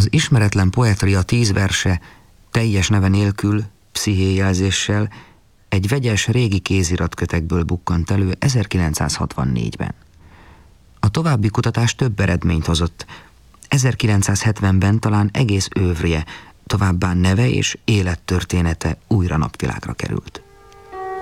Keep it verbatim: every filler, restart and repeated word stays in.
ismeretlen poetria tíz verse teljes neve nélkül, pszichéjelzéssel egy vegyes régi kéziratkötekből bukkant elő ezerkilencszázhatvannégyben. A további kutatás több eredményt hozott. ezerkilencszázhetvenben talán egész övrie, továbbá neve és élettörténete újra napvilágra került.